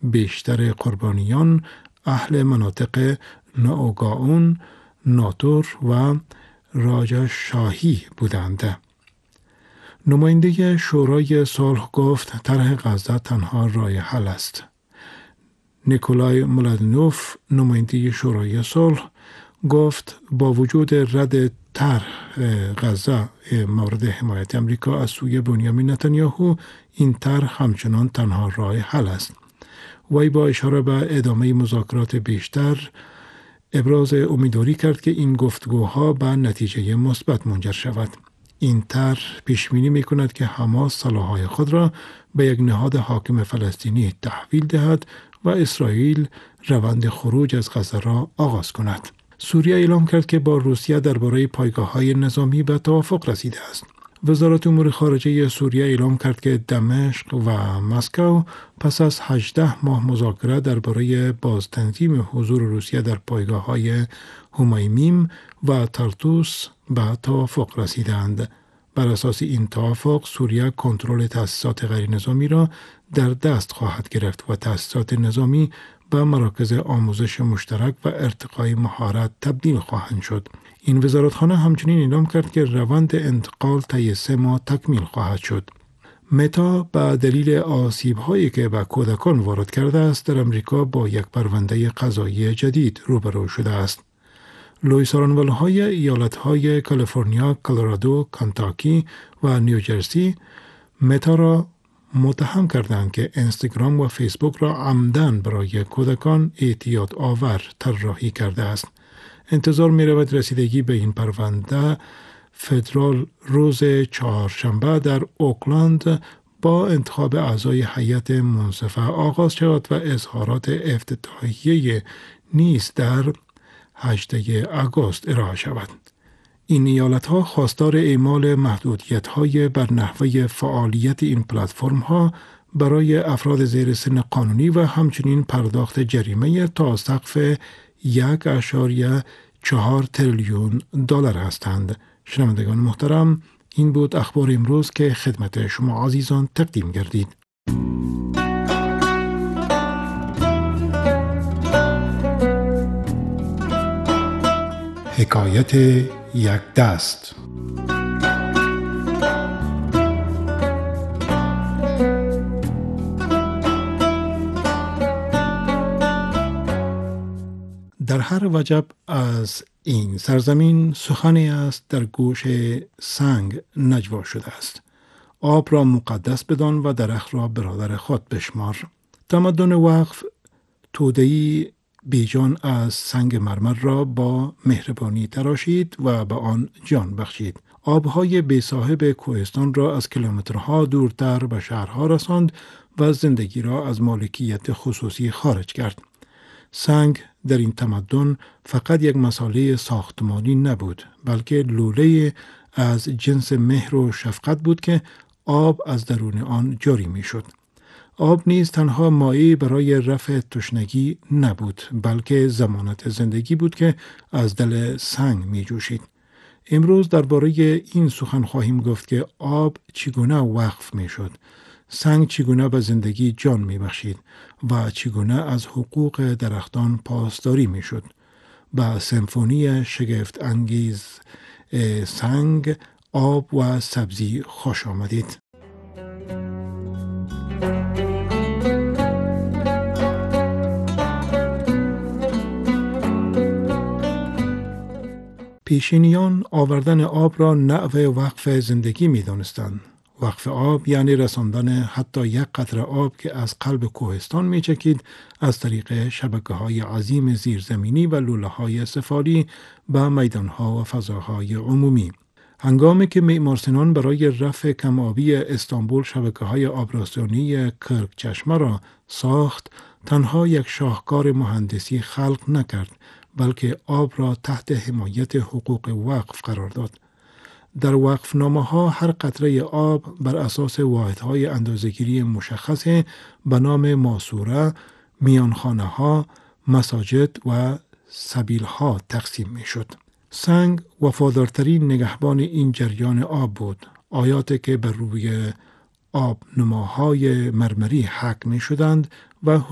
بیشتر قربانیان اهل مناطق ناوگاون، ناتور و راجا شاهی بودند. نماینده شورای صلح گفت طرح غزه تنها راه حل است. نیکولای مولادنوف نماینده شورای صلح گفت با وجود رد طرح غزه مورد حمایت امریکا از سوی بنیامین نتانیاهو، این طرح همچنان تنها راه حل است. وی با اشاره به ادامه مذاکرات بیشتر ابراز امیدواری کرد که این گفتگوها به نتیجه مثبت منجر شود. این طرح پیش بینی می‌کند که حماس سلاح‌های خود را به یک نهاد حاکم فلسطینی تحویل دهد و اسرائیل روند خروج از غزه را آغاز کند. سوریه اعلام کرد که با روسیه درباره پایگاه‌های نظامی به توافق رسیده است. وزارت امور خارجه سوریه اعلام کرد که دمشق و مسکو پس از 18 ماه مذاکره درباره بازتنظیم حضور روسیه در پایگاه‌های همیمیم و تارتوس به توافق رسیدند. بر اساس این توافق سوریه کنترل تأسیسات غیر نظامی را در دست خواهد گرفت و تأسیسات نظامی به مراکز آموزش مشترک و ارتقای مهارت تبدیل خواهند شد. این وزارتخانه همچنین اعلام کرد که روند انتقال طی 3 ماه تکمیل خواهد شد. متا به دلیل آسیب‌هایی که به کودکان وارد کرده است در امریکا با یک پرونده قضایی جدید روبرو شده است. لوئیس آرنولدهای ایالت‌های کالیفرنیا، کلرادو، کنتاکی و نیوجرسی متا را متهم کردند که اینستاگرام و فیسبوک را عمدن برای کودکان اعتیاد آور طراحی کرده است. انتظار می رود رسیدگی به این پرونده فدرال روز چهارشنبه در اوکلند با انتخاب اعضای هیئت منصفه آغاز شود و اظهارات افتتاحیه نیز در 18 آگوست ارائه شود. این ایالت‌ها خواستار اعمال محدودیت‌های بر نحوه فعالیت این پلتفرم‌ها برای افراد زیر سن قانونی و همچنین پرداخت جریمه تا سقف 1.4 تریلیون دلار هستند. شنوندگان محترم، این بود اخبار امروز که خدمت شما عزیزان تقدیم گردید. حکایت یک دست. در هر وجب از این سرزمین سخنی است در گوش سنگ نجوا شده است. آب را مقدس بدان و درخت را برادر خود بشمار. تمدن وقف توده‌ای بیجان از سنگ مرمر را با مهربانی تراشید و به آن جان بخشید. آبهای بی‌صاحب کوهستان را از کیلومترها دورتر به شهرها رساند و زندگی را از مالکیت خصوصی خارج کرد. سنگ در این تمدن فقط یک مسئله ساختمانی نبود، بلکه لوله از جنس مهر و شفقت بود که آب از درون آن جاری می شد. آب نیز تنها مایه برای رفع تشنگی نبود، بلکه ضمانت زندگی بود که از دل سنگ می جوشید. امروز درباره این سخن خواهیم گفت که آب چگونه وقف می شد، سنگ چگونه به زندگی جان می بخشید و چگونه از حقوق درختان پاسداری می شد. با سمفونی شگفت انگیز سنگ، آب و سبزی خوش آمدید. پیشینیان آوردن آب را نحو وقف زندگی می دانستند. وقف آب یعنی رساندن حتی یک قطره آب که از قلب کوهستان می چکید از طریق شبکه‌های عظیم زیرزمینی و لوله‌های سفالی به میدان‌ها و فضاهای عمومی. هنگامی که معمارسنان برای رفع کم‌آبی استانبول شبکه‌های آبرسانی کرکچشمه را ساخت، تنها یک شاهکار مهندسی خلق نکرد، بلکه آب را تحت حمایت حقوق وقف قرار داد. در وقفنامه‌ها هر قطره آب بر اساس واحدهای اندازه‌گیری مشخص به نام ماسوره، میانخانه‌ها، مساجد و سبیل‌ها تقسیم می‌شد. سنگ وفادارترین نگهبان این جریان آب بود. آیاتی که بر روی آب نماهای مرمری حک می‌شدند و